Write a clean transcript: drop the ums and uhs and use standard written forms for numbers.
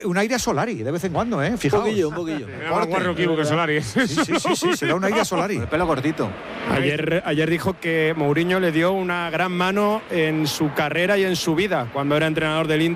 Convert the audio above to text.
un aire a Solari de vez en cuando, fijaos. Un poquillo. Más guarro que Solari. Sí, se da un aire a Solari. El pelo cortito. Ayer dijo que Mourinho le dio una gran mano en su carrera y en su vida cuando era entrenador del Inter.